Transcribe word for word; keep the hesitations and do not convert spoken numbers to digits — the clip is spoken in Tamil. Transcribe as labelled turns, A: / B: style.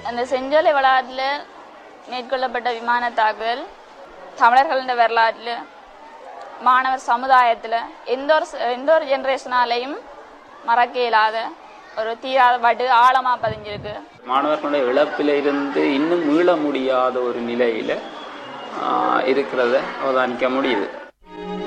A: அந்த செஞ்சோலை வளாகத்தில் மேற்கொள்ளப்பட்ட விமான தாக்குதல் தமிழர்களின் வரலாற்றில் மாணவர் சமுதாயத்தில் எந்த ஒரு எந்த ஒரு ஜென்ரேஷனாலையும் மறக்க இயலாத ஒரு தீராத படு ஆழமாக பதிஞ்சிருக்கு.
B: மாணவர்களுடைய இழப்பில் இருந்து இன்னும் மீள முடியாத ஒரு நிலையில் இருக்கிறத அவதானிக்க முடியுது.